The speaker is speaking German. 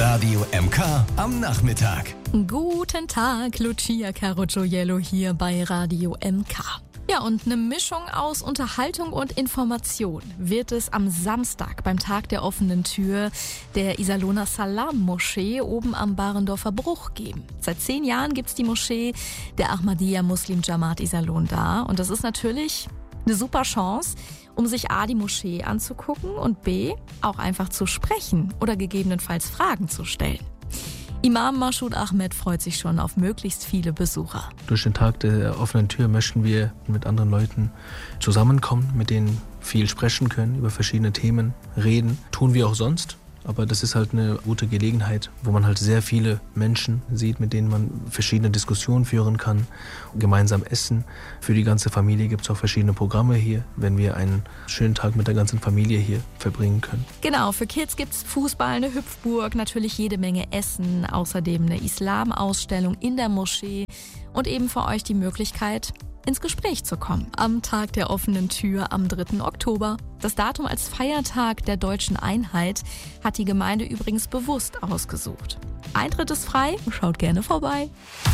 Radio MK am Nachmittag. Guten Tag, Lucia Carogioiello hier bei Radio MK. Ja, und eine Mischung aus Unterhaltung und Information wird es am Samstag beim Tag der offenen Tür der Iserlohner Salam-Moschee oben am Barendorfer Bruch geben. Seit 10 Jahren gibt's die Moschee der Ahmadiyya Muslim Jamaat Iserlohn da. Und das ist natürlich eine super Chance, um sich A, die Moschee anzugucken und B, auch einfach zu sprechen oder gegebenenfalls Fragen zu stellen. Imam Mashoud Ahmed freut sich schon auf möglichst viele Besucher. Durch den Tag der offenen Tür möchten wir mit anderen Leuten zusammenkommen, mit denen viel sprechen können, über verschiedene Themen reden. Tun wir auch sonst, aber das ist halt eine gute Gelegenheit, wo man halt sehr viele Menschen sieht, mit denen man verschiedene Diskussionen führen kann, gemeinsam essen. Für die ganze Familie gibt es auch verschiedene Programme hier, wenn wir einen schönen Tag mit der ganzen Familie hier verbringen können. Genau, für Kids gibt's Fußball, eine Hüpfburg, natürlich jede Menge Essen, außerdem eine Islam-Ausstellung in der Moschee und eben für euch die Möglichkeit, ins Gespräch zu kommen. Am Tag der offenen Tür am 3. Oktober. Das Datum als Feiertag der deutschen Einheit hat die Gemeinde übrigens bewusst ausgesucht. Eintritt ist frei, schaut gerne vorbei.